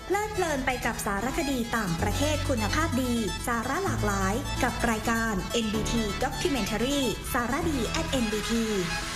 เพลิดเพลินไปกับสารคดีต่างประเทศคุณภาพดีสาระหลากหลายกับรายการ NBT Documentary สารดี @NBT